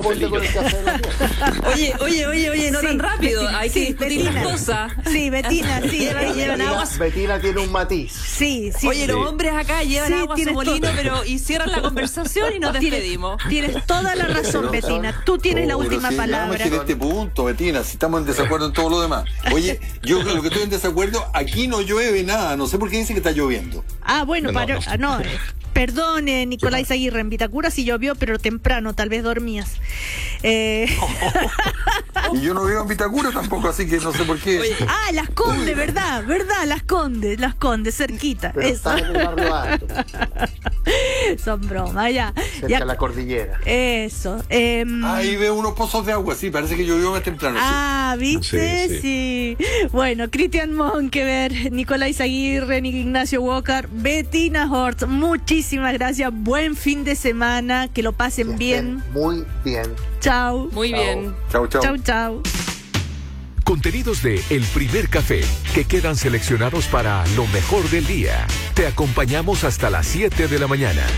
responde con el café de la tierra. Oye, no tan rápido. Betina, Hay que discutir las cosas. Sí, Betina, sí. Llevan agua. Betina tiene un matiz. Sí. Oye, los hombres acá llevan agua a su molino, pero y cierran la conversación y nos despedimos. Tienes toda la razón, Betina. Tú tienes la última palabra. En este punto, Betina, si estamos en desacuerdo en todo lo demás. Oye, yo lo que estoy en desacuerdo, aquí no llueve nada. No sé por qué dice que está lloviendo. Bueno, perdón, Nicolás Aguirre, en Vitacura sí llovió, pero temprano, tal vez dormías. Y yo no vivo en Vitacura tampoco, así que no sé por qué. Las Condes, ¿verdad? Las Condes, cerquita. Pero Eso. está en el barrio alto, Son bromas, ya. cerca de la cordillera. Eso. Ahí veo unos pozos de agua, sí, parece que llovió más temprano. ¿viste? Sí. Bueno, Cristian Monkever, Nicolás Aguirre, Ignacio Walker, Betina Hort, muchísimas gracias. Buen fin de semana, que lo pasen bien. Muy bien. Chao. Muy bien. Chau. Contenidos de El Primer Café que quedan seleccionados para lo mejor del día. Te acompañamos hasta las 7 de la mañana.